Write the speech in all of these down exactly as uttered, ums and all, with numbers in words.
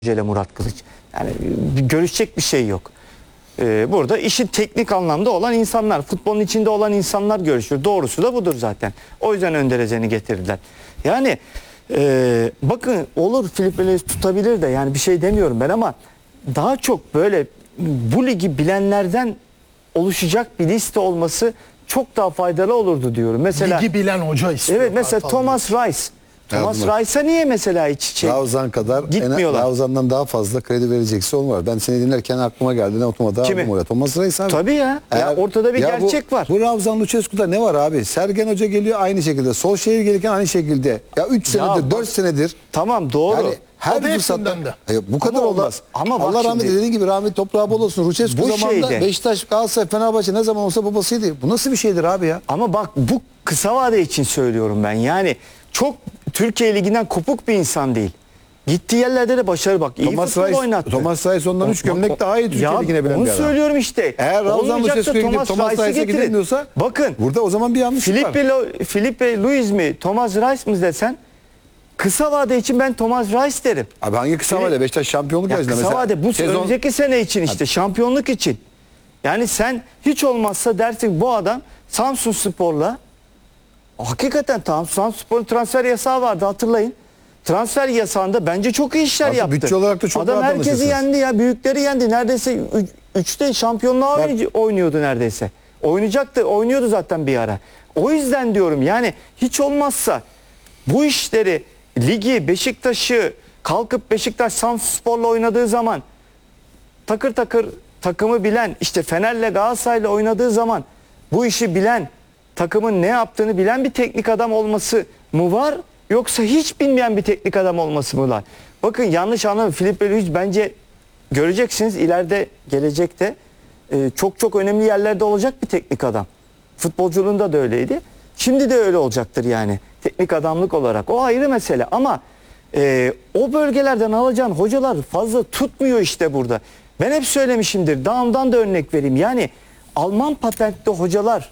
ile Murat Kılıç. Yani görüşecek bir şey yok. Ee, burada işin teknik anlamda olan insanlar, futbolun içinde olan insanlar görüşür. Doğrusu da budur zaten. O yüzden Önder Özen'i getirdiler. Yani e, bakın olur Filipe Luis tutabilir de, yani bir şey demiyorum ben, ama daha çok böyle bu ligi bilenlerden oluşacak bir liste olması çok daha faydalı olurdu diyorum. Mesela ligi bilen hoca istiyor. Evet, mesela Kartal Thomas Reis. Thomas Reis'a niye mesela hiç şey Ravzan kadar gitmiyorlar? Ravzan'dan daha fazla kredi verecekse onu var. Ben seni dinlerken aklıma geldi. Ne otomatik Kimi? aldım oraya. Thomas Reis abi. Tabii ya. Eğer, ya ortada bir ya gerçek bu, var. Bu Ravzan Lucescu'da ne var abi? Sergen Hoca geliyor aynı şekilde. Solskjaer gelirken aynı şekilde. Ya üç senedir, dört senedir. Tamam, doğru. Yani her Tabii fırsatta. de. Hayır, bu kadar Ama olmaz. ama bak Allah rahmet şimdi- dediğin gibi, rahmet toprağı bol olsun. Lucescu Bu zamanında şeyde- Beşiktaş, Galatasaray, Fenerbahçe ne zaman olsa babasıydı. Bu nasıl bir şeydir abi ya? Ama bak, bu kısa vade için söylüyorum ben. Yani çok Türkiye Ligi'nden kopuk bir insan değil. Gittiği yerlerde de başarı, bak. İyi Thomas futbol Reis, oynattı. Thomas Reis ondan üç gömlek daha iyi Türkiye Ya, Ligi'ne bilen onu bir adam. söylüyorum işte. Eğer Ravzan Olmayacak da Lucescu'ya gidip Thomas Reis'i Reis'e getirin. gidemiyorsa, bakın, burada o zaman bir yanlışlık var. Filipe, Lo, Filipe Luis mi, Thomas Reis mi desen, kısa vade için ben Thomas Reis derim. Abi hangi kısa vade? Beşiktaş şampiyonluk Ya yarışında kısa mesela. vade bu sezon... önceki sene için, işte şampiyonluk için. Yani sen hiç olmazsa dersin bu adam Samsunspor'la, hakikaten tam Samsunspor'un transfer yasağı vardı, hatırlayın. Transfer yasağında bence çok iyi işler Abi yaptı. bütçe olarak da çok adam rahat herkesi anlaşırsınız. yendi ya, büyükleri yendi. Neredeyse üç, üçte şampiyonluğa Ben- oynay- oynuyordu neredeyse. Oynayacaktı, oynuyordu zaten bir ara. O yüzden diyorum, yani hiç olmazsa bu işleri, ligi, Beşiktaş'ı kalkıp Beşiktaş Samsunspor'la oynadığı zaman takır takır takımı bilen, işte Fener'le Galatasaray'la oynadığı zaman bu işi bilen, takımın ne yaptığını bilen bir teknik adam olması mı var, yoksa hiç bilmeyen bir teknik adam olması mı var? Bakın, yanlış anlamayın, Filipe Luis bence göreceksiniz ileride, gelecekte e, çok çok önemli yerlerde olacak bir teknik adam. Futbolculuğunda da öyleydi. Şimdi de öyle olacaktır yani, teknik adamlık olarak. O ayrı mesele, ama e, o bölgelerden alacağın hocalar fazla tutmuyor işte burada. Ben hep söylemişimdir, dağımdan da örnek vereyim. Yani Alman patentli hocalar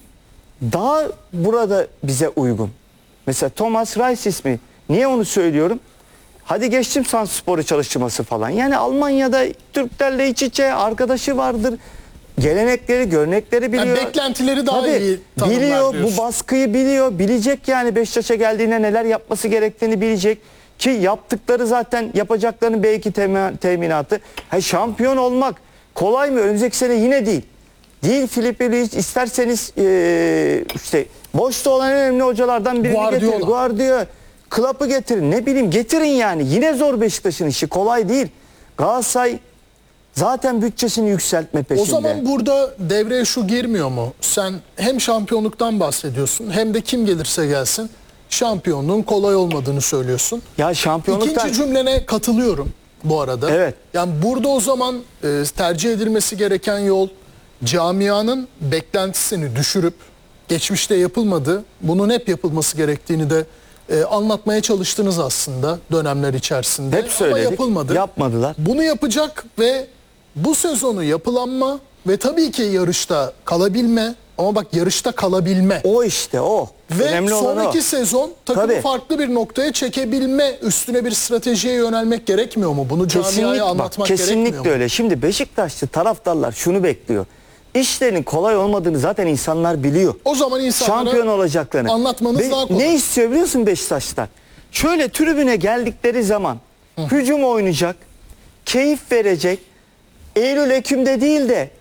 daha burada bize uygun. Mesela Thomas Reis ismi. Niye onu söylüyorum? Hadi geçtim Samsunspor'u çalıştırması falan. Yani Almanya'da Türklerle iç içe, arkadaşı vardır. Gelenekleri, görenekleri biliyor. Yani beklentileri daha Tabii, iyi tanımlar biliyor, diyorsun. bu baskıyı biliyor. Bilecek yani, Beşiktaş'a geldiğinde neler yapması gerektiğini bilecek. Ki yaptıkları, zaten yapacaklarının belki temin, teminatı. Ha, şampiyon olmak kolay mı? Önümüzdeki sene yine değil. Değil Filipe Luis, isterseniz ee, işte boşta olan en önemli hocalardan birini Guardiola. getirin. Guardiola. Klopp'u getirin. Ne bileyim, getirin yani. Yine zor Beşiktaş'ın işi. Kolay değil. Galatasaray zaten bütçesini yükseltme peşinde. O zaman burada devreye şu girmiyor mu? Sen hem şampiyonluktan bahsediyorsun, hem de kim gelirse gelsin şampiyonluğun kolay olmadığını söylüyorsun. Ya şampiyonluktan... İkinci cümlene katılıyorum bu arada. Evet. Yani burada o zaman e, tercih edilmesi gereken yol, camianın beklentisini düşürüp, geçmişte yapılmadı, bunun hep yapılması gerektiğini de e, anlatmaya çalıştınız aslında dönemler içerisinde. Hep söyledik. Ama yapılmadı. Yapmadılar. Bunu yapacak ve bu sezonu yapılanma ve tabii ki yarışta kalabilme, ama bak, yarışta kalabilme O işte o. ve Önemli olan o. sonraki sezon takımı Tabii. farklı bir noktaya çekebilme üstüne bir stratejiye yönelmek gerekmiyor mu? Bunu camiaya Kesinlikle, bak, anlatmak gerekmiyor mu? kesinlikle öyle. Şimdi Beşiktaşlı taraftarlar şunu bekliyor. İşlerin kolay olmadığını zaten insanlar biliyor. O zaman insanlara Şampiyon olacaklarını. anlatmanız Be- daha kolay. Ne istiyor biliyor musun Beşiktaşlar? Şöyle tribüne geldikleri zaman hücum oynayacak, keyif verecek, Eylül Ekim'de değil de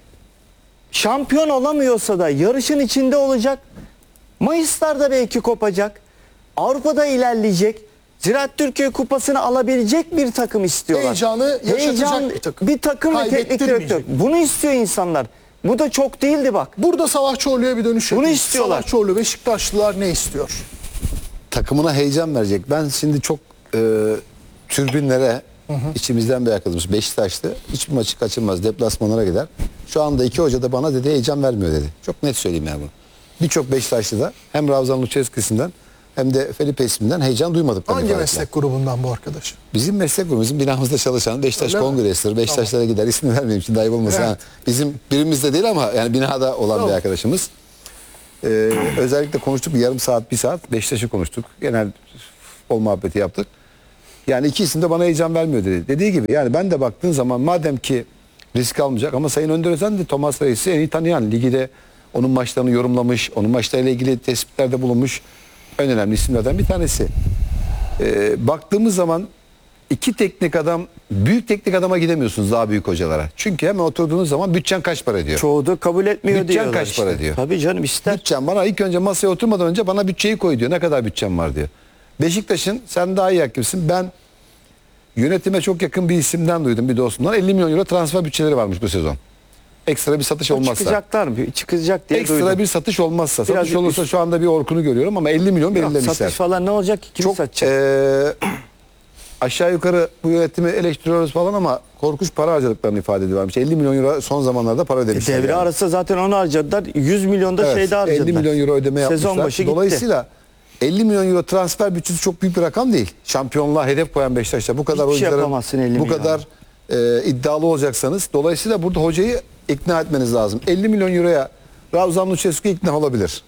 şampiyon olamıyorsa da yarışın içinde olacak. Mayıslarda belki kopacak. Avrupa'da ilerleyecek. Ziraat Türkiye Kupası'nı alabilecek bir takım istiyorlar. Heyecanı yaşatacak bir takım. Bir takım ve teknik direktör. Kaybettirmeyecek. Bunu istiyor insanlar. Bu da çok değildi bak. Burada Savaş Çorlu'ya bir dönüş Bunu yapayım. istiyorlar. Savaş Çorlu, Beşiktaşlılar ne istiyor? Takımına heyecan verecek. Ben şimdi çok e, türbinlere, içimizden bir arkadaşımız Beşiktaşlı, hiçbir maçı kaçırmaz, deplasmanlara gider. Şu anda iki hoca da bana dedi heyecan vermiyor dedi. Çok net söyleyeyim yani bunu. Birçok Beşiktaşlı da hem Ravzan Lucescu'sinden hem de Felipe isminden heyecan duymadık. Hangi meslek grubundan bu arkadaş? Bizim meslek grubumuzun binamızda çalışan Beşiktaş Öyle mi? Kongresi'dir. Beşiktaşlara gider. İsmini vermeyeyim şimdi ayıp olmasın. Evet. Ha, bizim birimizde değil ama yani binada olan Tamam. bir arkadaşımız. Ee, özellikle konuştuk bir yarım saat, bir saat. Beşiktaş'ı konuştuk. Genel futbol muhabbeti yaptık. Yani iki isim de bana heyecan vermiyor dedi. Dediği gibi yani ben de baktığın zaman madem ki risk almayacak ama Sayın Önder Özen de Thomas Reis'i en iyi tanıyan, ligi de onun maçlarını yorumlamış, onun maçlarıyla ilgili tespitlerde bulunmuş en önemli isimlerden bir tanesi. Ee, baktığımız zaman iki teknik adam, büyük teknik adama gidemiyorsunuz daha büyük hocalara. Çünkü hemen oturduğunuz zaman bütçen kaç para diyor. Çoğu da kabul etmiyor Bütçen diyorlar kaç işte. para diyor. Tabii canım ister. Bütçem bana ilk önce masaya oturmadan önce bana bütçeyi koy diyor. Ne kadar bütçem var diyor. Beşiktaş'ın sen daha iyi hakimsin. Ben yönetime çok yakın bir isimden duydum, bir dostumdan. elli milyon euro transfer bütçeleri varmış bu sezon. Ekstra bir satış olmazsa. Çıkacaklar mı? Çıkacak diye Ekstra duydum. bir satış olmazsa. Biraz Satış olursa üst- şu anda bir Orkun'u görüyorum ama elli milyon Yok, belirlemişler. satış falan ne olacak ki? Kim Çok satacak? eee, aşağı yukarı bu yönetimi eleştiriyoruz falan ama korkunç para harcadıklarını ifade ediyorlarmış. elli milyon euro son zamanlarda para ödemişler. Devre yani. arası zaten onu harcadılar. yüz milyon da Evet, şeyde harcadılar. elli milyon euro ödeme yapmışlar. Sezon başı gitti. Dolayısıyla elli milyon euro transfer bütçesi çok büyük bir rakam değil. Şampiyonluğa hedef koyan Beşiktaş'ta bu kadar Hiçbir şey oyuncuların yapamazsın elli bu milyon. kadar e, iddialı olacaksanız dolayısıyla burada hocayı ikna etmeniz lazım. elli milyon euroya Ravzan Lucescu ikna olabilir.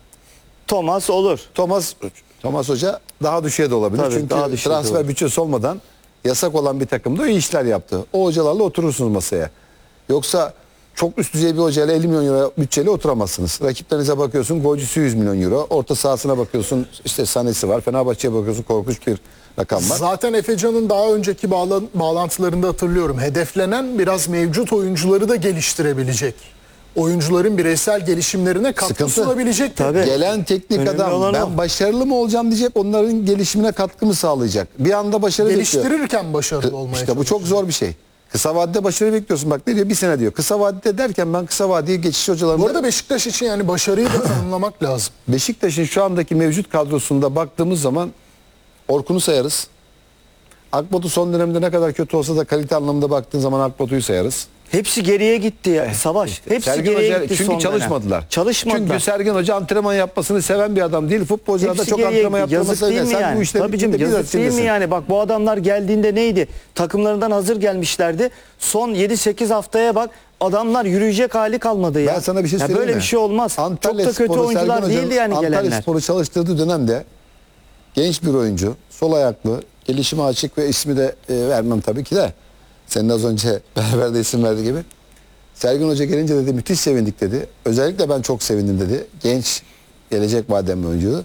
Thomas olur. Thomas Thomas Hoca daha düşüğe de olabilir. Tabii, Çünkü daha düşüğe de transfer olur. bütçesi olmadan yasak olan bir takımda iyi işler yaptı. O hocalarla oturursunuz masaya. Yoksa çok üst düzey bir hocayla elli milyon euro bütçeyle oturamazsınız. Rakiplerinize bakıyorsun golcüsü yüz milyon euro. Orta sahasına bakıyorsun işte Sanesi var. Fenerbahçe'ye bakıyorsun korkunç bir rakam var. Zaten Efecan'ın daha önceki bağla- bağlantılarında hatırlıyorum. Hedeflenen biraz mevcut oyuncuları da geliştirebilecek. Oyuncuların bireysel gelişimlerine katkı Sıkıntı. sunabilecek. Tabii. Gelen teknik Önemli adam olan ben o. başarılı mı olacağım diyecek, onların gelişimine katkı mı sağlayacak? Bir anda başarı bekliyor. Geliştirirken başarılı olmaya İşte bu çok zor bir şey. Kısa vadede başarı bekliyorsun. Bak ne diyor? Bir sene diyor. Kısa vadede derken ben kısa vadeye geçiş hocalarında... Bu arada Beşiktaş için yani başarıyı da tanımlamak lazım. Beşiktaş'ın şu andaki mevcut kadrosunda baktığımız zaman Orkun'u sayarız. Akbatu son dönemde ne kadar kötü olsa da kalite anlamında baktığın zaman Akbatu'yu sayarız. Hepsi geriye gitti ya. Savaş. Hepsi Sergen geriye Hoca gitti çünkü son dönem. çalışmadılar. Çalışmadılar. Çünkü Sergen Hoca antrenman yapmasını seven bir adam değil. Futbolcular da Hepsi çok geriye antrenman gitti. yaptırması Yazık değil mi Sen yani? bu işlerin Tabii canım, içinde yazık biraz değil mi içindesin. yani? Bak bu adamlar geldiğinde neydi? Takımlarından hazır gelmişlerdi. Son yedi sekiz haftaya bak adamlar yürüyecek hali kalmadı ya. Ben sana bir şey Ya söyleyeyim Böyle mi? bir şey olmaz. Antalya Çok da kötü Sporu, oyuncular Sergen değildi Hoca'nın yani Antalya gelenler. Sporu çalıştırdığı dönemde genç bir oyuncu, sol ayaklı, gelişime açık ve ismi de e, vermem tabii ki de. Senin az önce beraberde isim verdiği gibi. Sergen Hoca gelince dedi müthiş sevindik dedi. Özellikle ben çok sevindim dedi. Genç, gelecek vadem bir oyuncu.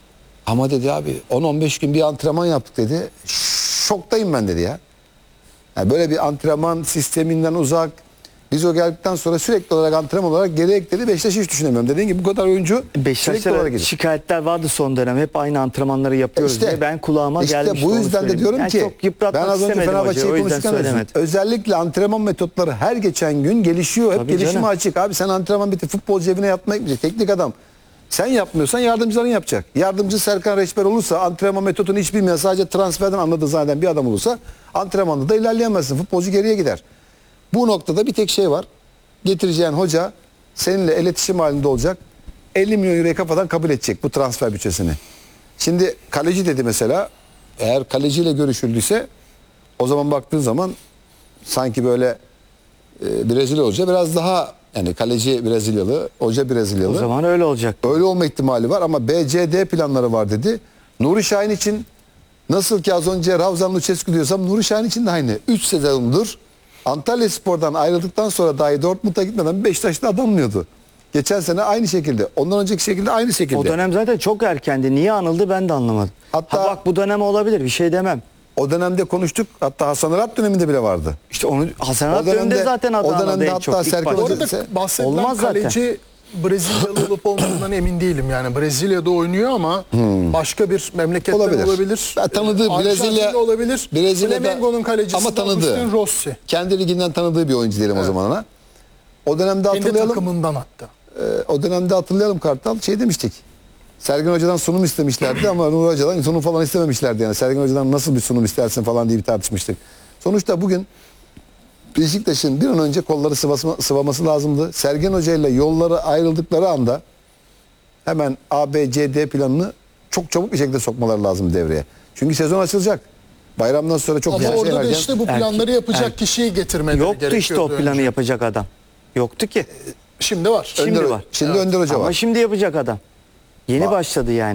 Ama dedi abi on on beş gün bir antrenman yaptık dedi. Şoktayım ben dedi ya. Yani böyle bir antrenman sisteminden uzak. Biz o geldikten sonra sürekli olarak antrenman olarak geri ekledi. Beşiktaş'ı hiç düşünemiyorum. Dediğin gibi bu kadar oyuncu sürekli olarak Beşiktaş'ta gidiyor. şikayetler vardı son dönem. Hep aynı antrenmanları yapıyoruz İşte, diye. Ben kulağıma işte gelmişti. bu onu yüzden de söyleyeyim. diyorum Yani ki çok yıpratmak ben az önce istemedim Fenerbahçe'yi hocayı, o yüzden konuşurken söylemedim. özellikle antrenman metotları her geçen gün gelişiyor. Hep Tabii gelişime canım. açık. Abi sen antrenman bitti futbolcu evine yatmaya gidecek. Teknik adam. Sen yapmıyorsan yardımcıların yapacak. Yardımcı Serkan Reçber olursa antrenman metodunu hiç bilmeyen sadece transferden anladığı zaten bir adam olursa antrenmanda da ilerleyemezsin. Futbolcu geriye gider. Bu noktada bir tek şey var. Getireceğin hoca seninle iletişim halinde olacak. elli milyon euroyu kafadan kabul edecek bu transfer bütçesini. Şimdi kaleci dedi mesela. Eğer kaleciyle görüşüldüyse o zaman baktığın zaman sanki böyle e, Brezilya hoca biraz daha yani kaleci Brezilyalı, hoca Brezilyalı. O zaman öyle olacak. Öyle olma ihtimali var ama B C D planları var dedi. Nuri Şahin için nasıl ki az önce Ravzan Lucescu diyorsam Nuri Şahin için de aynı. üç sezondur Antalya Spor'dan ayrıldıktan sonra dahi Dortmund'a gitmeden Beşiktaş'ta adamlıyordu. Geçen sene aynı şekilde. Ondan önceki şekilde aynı şekilde. O dönem zaten çok erkendi. Niye anıldı ben de anlamadım. Hatta- ha bak bu dönem olabilir bir şey demem. O dönemde konuştuk. Hatta Hasan Arat döneminde bile vardı. İşte onu Hasan Arat O dönemde- döneminde zaten o Adana'da dönemde en hatta çok. ilk Serkan başta. Bu Hoca- arada Sen- bahsedilen Olmaz zaten. kaleci Brezilyalı olup olmadığından emin değilim. Yani Brezilya'da oynuyor ama başka bir memleketten Olabilir. olabilir. Ya tanıdığı Ee, Brezilya- Arjantinli olabilir. Brezilya'da- Flamengo'nun kalecisi ama ama tanıdığı. Agustin Rossi. Kendi liginden tanıdığı bir oyuncu diyelim o zaman ona. O dönemde Kendi hatırlayalım. takımından hatta. Ee, o dönemde hatırlayalım Kartal şey demiştik. Sergen Hoca'dan sunum istemişlerdi ama Nur Hoca'dan sunum falan istememişlerdi yani. Sergen Hoca'dan nasıl bir sunum istersin falan diye bir tartışmıştık. Sonuçta bugün Beşiktaş'ın bir an önce kolları sıvasma, sıvaması lazımdı. Sergen Hoca ile yolları ayrıldıkları anda hemen A, B, C, D planını çok çabuk bir şekilde sokmaları lazım devreye. Çünkü sezon açılacak. Bayramdan sonra çok Ama güzel orada da şeyler işte bu Erkek- planları yapacak erkek- kişiyi getirmeleri Yoktu işte o gerekiyordu planı önce. yapacak adam. Yoktu ki. Şimdi var. Şimdi Önder- var. Şimdi Önder Hoca Ama var. şimdi yapacak adam. Yeni Var. başladı yani.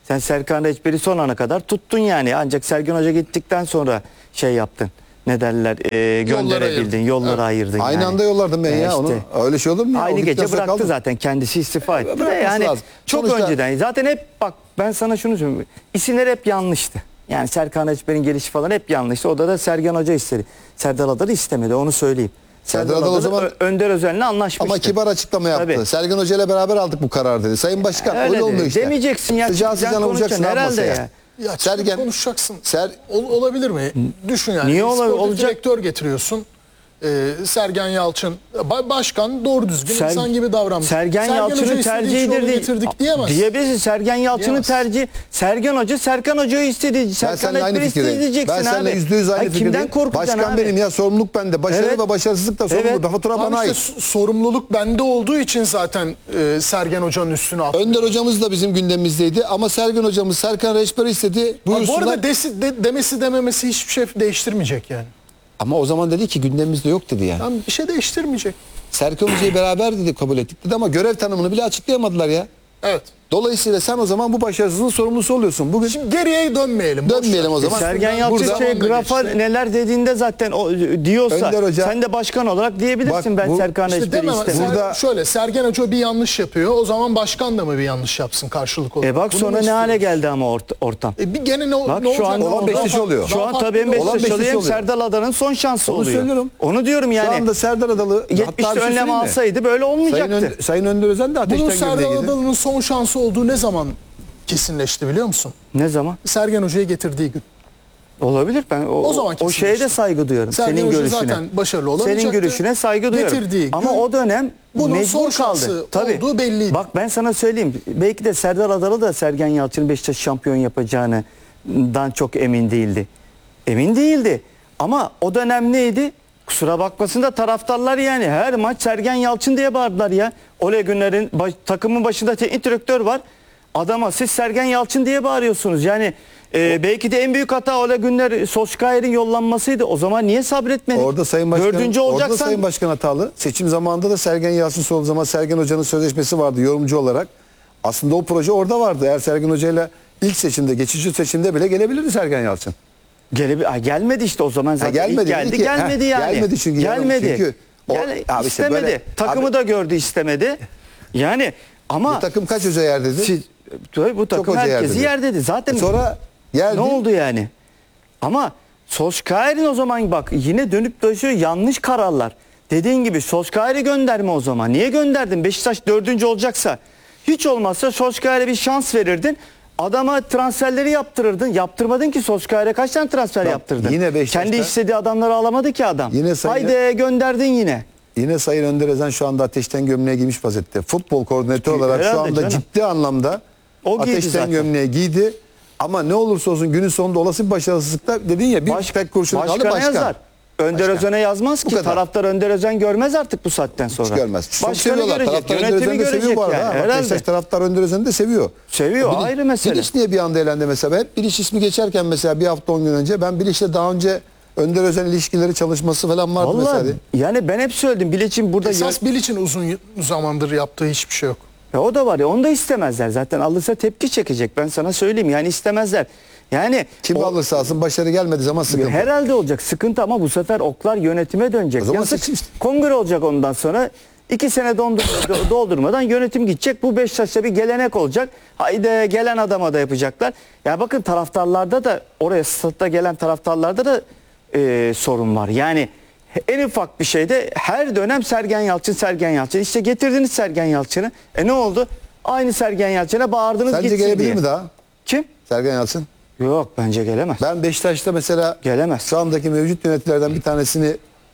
Sen Serkan Reçber'i son ana kadar tuttun yani. Ancak Sergen Hoca gittikten sonra şey yaptın. Ne derler? E, gönderebildin. Yolları Evet. ayırdın. Aynı yani. anda yollardım ben E ya onu. işte. Öyle şey olur mu ya? O Aynı gittikten gece sonra bıraktı kaldım. zaten. Kendisi istifa etti. De Bırakması yani lazım. çok Sonuçta- önceden. Zaten hep bak ben sana şunu söyleyeyim. İsimler hep yanlıştı. Yani Serkan Reçber'in gelişi falan hep yanlıştı. O da da Sergen Hoca istedi. Serdar Adalı istemedi. Onu söyleyeyim. Serdar Adalı o zaman- Ö- Önder Özen'le anlaşmıştı. Ama kibar açıklama yaptı. Tabii. Sergen Hoca ile beraber aldık bu karar dedi. Sayın Başkan öyle, Öyle olmuyor dedi. işte. Demeyeceksin ya. Sıcağı Sıcak sıcağına vuracaksın konuşacaksın herhalde herhalde ya. ya. Ya çıkıp Sergen- konuşacaksın. Ser, Ol- olabilir mi? Düşün yani. Niye ola- Sportif olacak? direktör getiriyorsun. Ee, Sergen Yalçın ba- başkan doğru düzgün Ser- insan gibi davranmış. Sergen Hoca Yalçın'ın istediği için tercihidir onu değil. getirdik diyemez. Diyebilirsin. Sergen Yalçın'ın Diyemez. tercihi. Sergen Hoca Serkan Hoca'yı istedi. Serkan seninle aynı Reçber'i istedi fikirdeyim. diyeceksin Ben abi. seninle yüzde yüz aynı Ay, kimden fikirdeyim. korkacaksın Başkan abi? benim ya, sorumluluk bende. Başarı Evet. ve başarısızlık da sorumluluk. Evet. Fatura bana Abi ait. işte sorumluluk bende olduğu için zaten e, Sergen Hoca'nın üstüne attı. Önder hocamız da bizim gündemimizdeydi ama Sergen hocamız Serkan Reçber'i istedi. Abi bu Buyursunlar. arada desi, de- demesi dememesi hiçbir şey değiştirmeyecek yani. Ama o zaman dedi ki gündemimizde yok dedi yani. Tam bir şey değiştirmeyecek. Serkan Hoca'yı beraber dedi kabul ettik dedi ama görev tanımını bile açıklayamadılar ya. Evet. Dolayısıyla sen o zaman bu başarısızlığın sorumlusu oluyorsun. Bugün Şimdi geriye dönmeyelim. boş Dönmeyelim ver. o zaman. Sergen Yalçın Burada- şey grafa geçti. neler dediğinde zaten o diyorsa Önder Hoca- sen de başkan olarak diyebilirsin Bak, ben bu- Serkan İşte Reçber'i demem, istemem. Ser- Burada- şöyle Sergen Hoca bir yanlış yapıyor. O zaman başkan da mı bir yanlış yapsın karşılık olarak? E bak Bunu sonra mu ne hale istiyoruz? geldi ama ort- ortam. E bir gene ne, Bak ne şu olacak? an Olan daha- Beşiktaş oluyor. Şu an Daha tabii hem farklı Olan Beşiktaş oluyor Beşiktaş hem oluyor. Serdar Adan'ın son şansı Onu oluyor. söylüyorum. Onu diyorum yani. Şu anda Serdar Adalı yetmişte hatta bir şey önlem söyleyeyim mi? alsaydı böyle Sayın, olmayacaktı. Ön, Sayın Önder Özen de ateşten Bunun Serdar gömleğe girdi. Adalı'nın son şansı olduğu ne zaman kesinleşti biliyor musun? Ne zaman? Sergen Hoca'yı getirdiği gün. Olabilir. Ben o, O zaman o şeye de kesinleşti. saygı duyuyorum. Sergen senin Hoca görüşüne. zaten başarılı olamayacaktı. Senin görüşüne saygı duyuyorum. Getirdiği Ama gün o dönem bunun mecbur son şansı kaldı. Tabii. olduğu belliydi. Bak ben sana söyleyeyim. Belki de Serdar Adalı da Sergen Yalçın'ın Beşiktaş şampiyon yapacağından çok emin değildi. Emin değildi. Ama o dönem neydi? Kusura bakmasın da taraftarlar yani her maç Sergen Yalçın diye bağırdılar ya. Ole Günler'in baş, takımın başında teknik direktör var. Adama siz Sergen Yalçın diye bağırıyorsunuz. Yani e, belki de en büyük hata Ole Günner Solskjaer'in yollanmasıydı. O zaman niye sabretmedin? Orada Sayın Başkan, Dördüncü orada olacaksan Sayın Başkan hatalı. Seçim zamanında da Sergen Yalçın sorulduğu zaman Sergen Hoca'nın sözleşmesi vardı yorumcu olarak. Aslında o proje orada vardı. Eğer Sergen Hoca'yla ilk seçimde, geçici seçimde bile gelebilirdi Sergen Yalçın. Gele, Ay, gelmedi işte o zaman zaten. gelmedi, İlk geldi iki- gelmedi heh, yani. gelmedi çünkü yani, Gelmedi. çünkü o- Gel- abi işte istemedi. böyle- Takımı abi- da gördü istemedi. Yani ama Bu takım kaç hoca yer dedi? siz, tabii bu takım hoca yer herkesi dedi. yer dedi. Zaten E sonra geldi. ne oldu yani? Ama Solskjaer'in o zaman bak yine dönüp dolaşıyor yanlış kararlar. Dediğin gibi Solskjaer'i gönderme o zaman. Niye gönderdin? Beşiktaş dördüncü olacaksa hiç olmazsa Solskjaer'e bir şans verirdin. Adama transferleri yaptırırdın. Yaptırmadın ki Solskjaer'e kaç tane transfer Bak, yaptırdın? yine Beşiktaş'ta- Kendi istediği adamları alamadı ki adam. Yine sayın- Haydi gönderdin yine. Yine Sayın Önder Özen şu anda ateşten gömleğe giymiş vaziyette. Futbol koordinatörü olarak şu Herhalde anda canım. ciddi anlamda O giydi ateşten zaten. gömleği giydi. Ama ne olursa olsun günün sonunda olası bir başarısızlıkta dedin ya bir Baş, tek kurşun kaldı başkana başkan. yazar. Önder Başkan. Özen'e yazmaz Bu ki. kadar. Taraftar Önder Özen görmez artık bu saatten sonra. Hiç görmez. Çok Başkanı seviyorlar. görecek, Taraftar Önder yönetimi Özen'i de seviyor görecek bu arada. yani. ha. Bak, Herhalde. Beşiktaş taraftar Önder Özen'i de seviyor. Seviyor, Bilic- ayrı mesele. Bilic niye bir anda elendi mesela? Hep Bilic ismi geçerken mesela bir hafta on gün önce ben Bilic'le daha önce Önder Özen ilişkileri çalışması falan vardı Vallahi mesela. yani ben hep söyledim. Bilic'in burada Esas Bilic'in uzun y- zamandır yaptığı hiçbir şey yok. ya o da var ya onu da istemezler zaten alırsa tepki çekecek ben sana söyleyeyim yani istemezler. Yani Kim o- alırsa alsın başarı gelmediği zaman sıkıntı. herhalde olacak sıkıntı ama bu sefer oklar yönetime dönecek. O zaman Yazık seçim işte. kongre olacak ondan sonra iki sene dondur- do- doldurmadan yönetim gidecek. Bu Beşiktaş'ta bir gelenek olacak. Haydi gelen adama da yapacaklar. Ya bakın taraftarlarda da oraya statta gelen taraftarlarda da e, sorun var. Yani en ufak bir şeyde her dönem Sergen Yalçın, Sergen Yalçın. İşte getirdiniz Sergen Yalçın'ı. E ne oldu? Aynı Sergen Yalçın'a bağırdınız Sence gitsin gelebilir diye. mi daha Kim? Sergen Yalçın? Yok bence gelemez. Ben Beşiktaş'ta mesela Gelemez. şu andaki mevcut yöneticilerden bir tanesini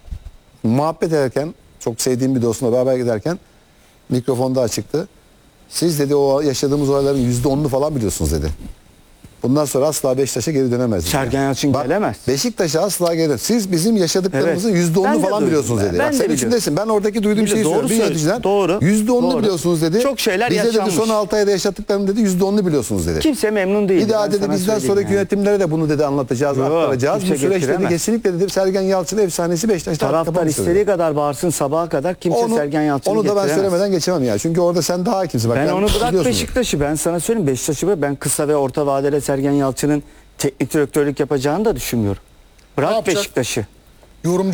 muhabbet ederken çok sevdiğim bir dostumla beraber giderken mikrofonda açıktı. Siz dedi o yaşadığımız olayların yüzde onunu falan biliyorsunuz dedi. Bundan sonra asla Beşiktaş'a geri dönemez. dedi. Sergen Yalçın Bak, gelemez. Beşiktaş'a asla geri dön- Siz bizim yaşadıklarımızın Evet. yüzde Ben onunu de falan duydum. biliyorsunuz Ben- dedi. ben Bak de sen biliyorum. içindesin. Ben oradaki duyduğum Bir de şeyi doğru söylüyorum. Bir söylüyor. yöneticiden Doğru. yüzde onunu Doğru. biliyorsunuz dedi. Çok şeyler Bize dedi yaşanmış. son altı ayda yaşattıklarını dedi yüzde onunu biliyorsunuz dedi. Kimse memnun değil. Bir daha Ben dedi sana bizden söyleyeyim sonraki yani. yönetimlere de bunu dedi anlatacağız, Yok, aktaracağız. Bu kimse süreçte dedi getiremez. kesinlikle dedi Sergen Yalçın efsanesi Beşiktaş'ta Taraftar kapanmıştır dedi. istediği kadar bağırsın sabaha kadar kimse Onu, Sergen Yalçın'ı onu da ben getiremez. söylemeden geçemem ya. Çünkü orada sen daha hakimsin. Bak, Ben onu bırak biliyorsun. Beşiktaş'ı, ben sana söyleyeyim Beşiktaş'ı bırak, ben kısa ve orta vadede Sergen Yalçın'ın teknik direktörlük yapacağını da düşünmüyorum. Ne Bırak yapacak? Beşiktaş'ı. Yorumcu